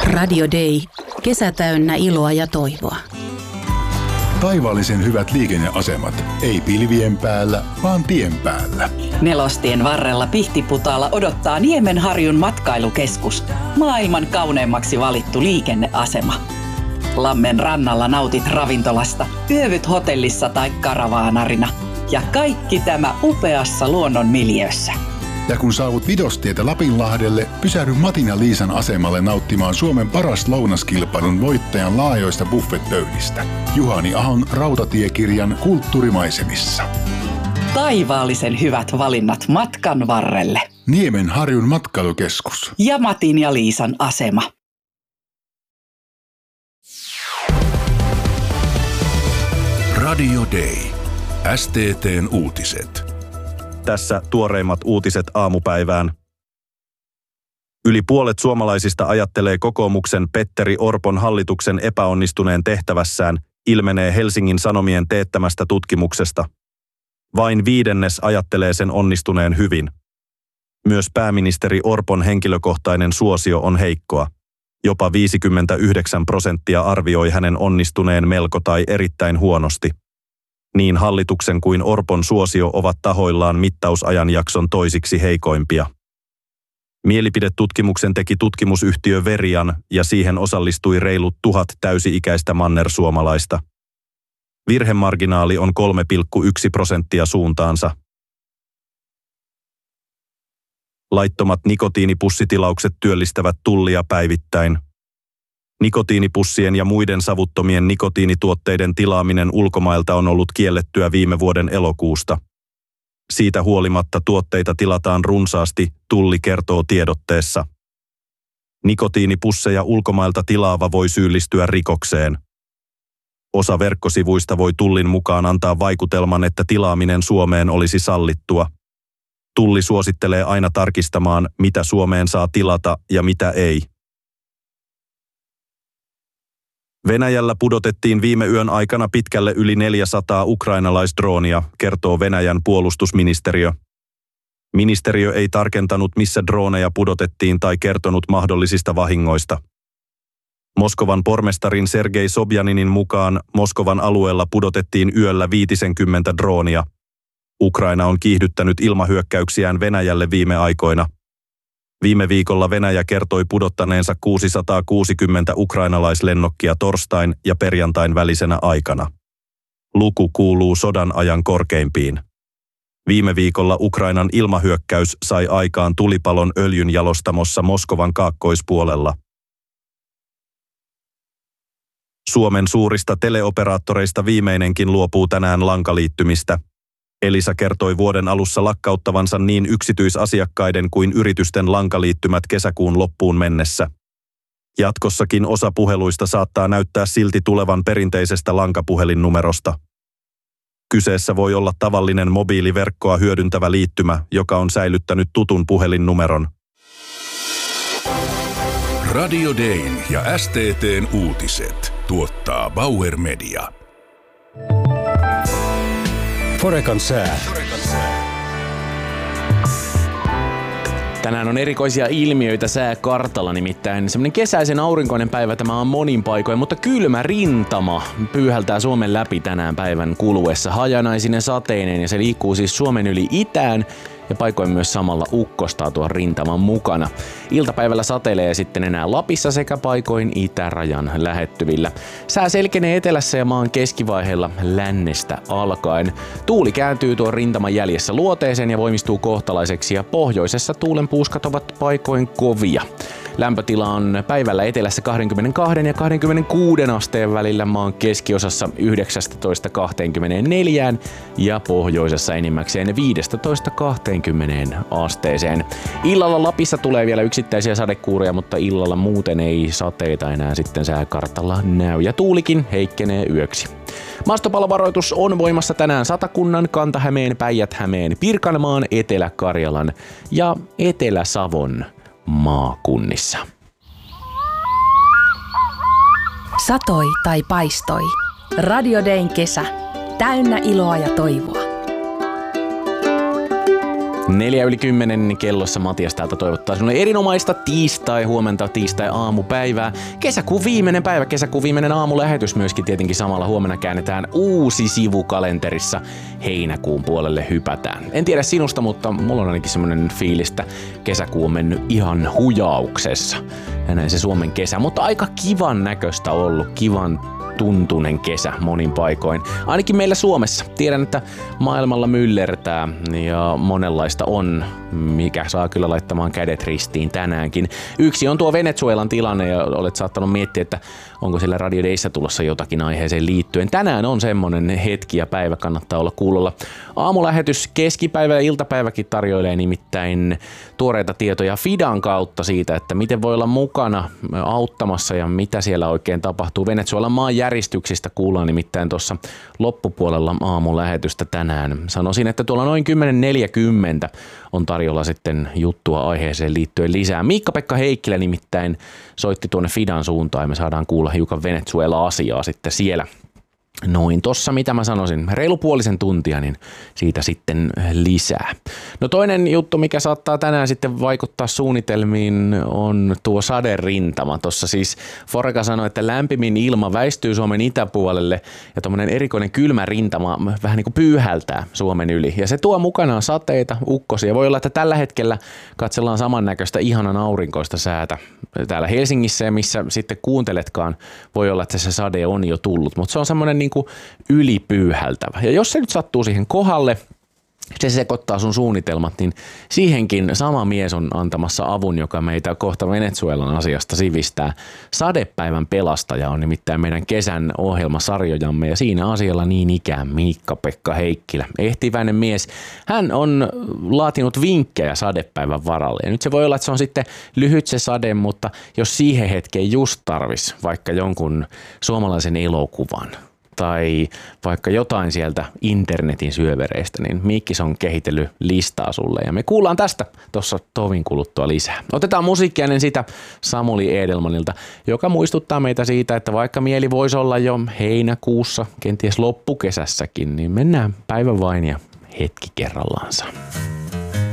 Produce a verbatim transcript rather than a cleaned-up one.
Radio Day. Kesä täynnä iloa ja toivoa. Taivaallisen hyvät liikenneasemat. Ei pilvien päällä, vaan tien päällä. Nelostien varrella Pihtiputaalla odottaa Niemenharjun matkailukeskus. Maailman kauneimmaksi valittu liikenneasema. Lammen rannalla nautit ravintolasta, yövyt hotellissa tai karavaanarina. Ja kaikki tämä upeassa luonnon miljöössä. Ja kun saavut Vidostietä Lapinlahdelle, pysähdy Matin ja Liisan asemalle nauttimaan Suomen paras lounaskilpailun voittajan laajoista buffetpöydistä. Juhani Ahon rautatiekirjan Kulttuurimaisemissa. Taivaallisen hyvät valinnat matkan varrelle. Niemenharjun matkailukeskus. Ja Matin ja Liisan asema. Radio Day. S T T:n uutiset. Tässä tuoreimmat uutiset aamupäivään. Yli puolet suomalaisista ajattelee kokoomuksen Petteri Orpon hallituksen epäonnistuneen tehtävässään, ilmenee Helsingin Sanomien teettämästä tutkimuksesta. Vain viidennes ajattelee sen onnistuneen hyvin. Myös pääministeri Orpon henkilökohtainen suosio on heikkoa. Jopa viisikymmentäyhdeksän prosenttia arvioi hänen onnistuneen melko tai erittäin huonosti. Niin hallituksen kuin Orpon suosio ovat tahoillaan mittausajanjakson toisiksi heikoimpia. Mielipidetutkimuksen teki tutkimusyhtiö Verian ja siihen osallistui reilut tuhat täysi-ikäistä mannersuomalaista. Virhemarginaali on kolme pilkku yksi prosenttia suuntaansa. Laittomat nikotiinipussitilaukset työllistävät tullia päivittäin. Nikotiinipussien ja muiden savuttomien nikotiinituotteiden tilaaminen ulkomailta on ollut kiellettyä viime vuoden elokuusta. Siitä huolimatta tuotteita tilataan runsaasti, Tulli kertoo tiedotteessa. Nikotiinipusseja ulkomailta tilaava voi syyllistyä rikokseen. Osa verkkosivuista voi Tullin mukaan antaa vaikutelman, että tilaaminen Suomeen olisi sallittua. Tulli suosittelee aina tarkistamaan, mitä Suomeen saa tilata ja mitä ei. Venäjällä pudotettiin viime yön aikana pitkälle yli neljäsataa ukrainalaisdroonia, kertoo Venäjän puolustusministeriö. Ministeriö ei tarkentanut, missä drooneja pudotettiin tai kertonut mahdollisista vahingoista. Moskovan pormestarin Sergei Sobjaninin mukaan Moskovan alueella pudotettiin yöllä viisikymmentä droonia. Ukraina on kiihdyttänyt ilmahyökkäyksiään Venäjälle viime aikoina. Viime viikolla Venäjä kertoi pudottaneensa kuusisataakuusikymmentä ukrainalaislennokkia torstain ja perjantain välisenä aikana. Luku kuuluu sodan ajan korkeimpiin. Viime viikolla Ukrainan ilmahyökkäys sai aikaan tulipalon öljynjalostamossa Moskovan kaakkoispuolella. Suomen suurista teleoperaattoreista viimeinenkin luopuu tänään lankaliittymistä. Elisa kertoi vuoden alussa lakkauttavansa niin yksityisasiakkaiden kuin yritysten lankaliittymät kesäkuun loppuun mennessä. Jatkossakin osa puheluista saattaa näyttää silti tulevan perinteisestä lankapuhelinnumerosta. Kyseessä voi olla tavallinen mobiiliverkkoa hyödyntävä liittymä, joka on säilyttänyt tutun puhelinnumeron. Radio Dayn ja S T T:n uutiset tuottaa Bauer Media. Forekan sää. Tänään on erikoisia ilmiöitä sääkartalla, nimittäin semmoinen kesäisen aurinkoinen päivä tämä on monin paikoin, mutta kylmä rintama pyyhältää Suomen läpi tänään päivän kuluessa hajanaisine sateineen ja se liikkuu siis Suomen yli itään ja paikoin myös samalla ukkostaa tuon rintaman mukana. Iltapäivällä satelee sitten enää Lapissa sekä paikoin itärajan lähettyvillä. Sää selkenee etelässä ja maan keskivaiheella lännestä alkaen. Tuuli kääntyy tuon rintaman jäljessä luoteeseen ja voimistuu kohtalaiseksi ja pohjoisessa tuulen puuskat ovat paikoin kovia. Lämpötila on päivällä etelässä kaksikymmentäkaksi ja kaksikymmentäkuusi asteen välillä, maan keskiosassa yhdeksäntoista kaksikymmentäneljä ja pohjoisessa enimmäkseen viisitoista kaksikymmentä asteeseen. Illalla Lapissa tulee vielä yksittäisiä sadekuuria, mutta illalla muuten ei sateita enää sitten sääkartalla näy ja tuulikin heikkenee yöksi. Maastopalovaroitus on voimassa tänään Satakunnan, Kanta-Hämeen, Päijät-Hämeen, Pirkanmaan, Etelä-Karjalan ja Etelä-Savon maakunnissa. Satoi tai paistoi. Radio Dayn kesä. Täynnä iloa ja toivoa. Neljä yli kymmenen kellossa Matias täältä toivottaa sinulle erinomaista tiistai, huomenta tiistai aamupäivää. Kesäkuun viimeinen päivä, kesäkuun viimeinen aamulähetys myöskin tietenkin samalla. Huomenna käännetään uusi sivu kalenterissa. Heinäkuun puolelle hypätään. En tiedä sinusta, mutta mulla on ainakin semmoinen fiilistä. Kesäkuu on mennyt ihan hujauksessa. Ja näin se Suomen kesä, mutta aika kivan näköistä ollut, kivan tuntunen kesä monin paikoin. Ainakin meillä Suomessa. Tiedän, että maailmalla myllertää ja monenlaista on, mikä saa kyllä laittamaan kädet ristiin tänäänkin. Yksi on tuo Venezuelan tilanne ja olet saattanut miettiä, että onko siellä Radio Dayssä tulossa jotakin aiheeseen liittyen. Tänään on semmonen hetki ja päivä, kannattaa olla kuulolla. Aamulähetys keskipäivä ja iltapäiväkin tarjoilee nimittäin tuoreita tietoja Fidan kautta siitä, että miten voi olla mukana auttamassa ja mitä siellä oikein tapahtuu. Venezuelan maanjäristyksistä kuullaan nimittäin tuossa loppupuolella aamulähetystä tänään. Sanoisin, että tuolla noin kymmenen neljäkymmentä on tarjolla sitten juttua aiheeseen liittyen lisää. Miikka-Pekka Heikkilä nimittäin soitti tuonne Fidan suuntaan ja me saadaan kuulla hiukan Venezuela-asiaa sitten siellä. Noin tossa, mitä mä sanoisin, reilu puolisen tuntia, niin siitä sitten lisää. No toinen juttu, mikä saattaa tänään sitten vaikuttaa suunnitelmiin, on tuo saderintama. Tossa siis Foreka sanoi, että lämpimin ilma väistyy Suomen itäpuolelle ja tommonen erikoinen kylmä rintama vähän niin kuin pyyhältää Suomen yli. Ja se tuo mukanaan sateita, ukkosia. Voi olla, että tällä hetkellä katsellaan samannäköistä ihanan aurinkoista säätä täällä Helsingissä ja missä sitten kuunteletkaan. Voi olla, että se sade on jo tullut, mutta se on semmoinen niin kuin ylipyyhältävä. Ja jos se nyt sattuu siihen kohdalle, se sekoittaa sun suunnitelmat, niin siihenkin sama mies on antamassa avun, joka meitä kohta Venezuelan asiasta sivistää. Sadepäivän pelastaja on nimittäin meidän kesän ohjelmasarjojamme ja siinä asialla niin ikään Miikka-Pekka Heikkilä. Ehtiväinen mies. Hän on laatinut vinkkejä sadepäivän varalle. Ja nyt se voi olla, että se on sitten lyhyt se sade, mutta jos siihen hetkeen just tarvis vaikka jonkun suomalaisen elokuvan tai vaikka jotain sieltä internetin syövereistä, niin Miikkis on kehitellyt listaa sulle ja me kuullaan tästä tuossa tovin kuluttua lisää. Otetaan musiikkia ennen sitä Samuli Edelmanilta, joka muistuttaa meitä siitä, että vaikka mieli voisi olla jo heinäkuussa, kenties loppukesässäkin, niin mennään päivä vain ja hetki kerrallaansa.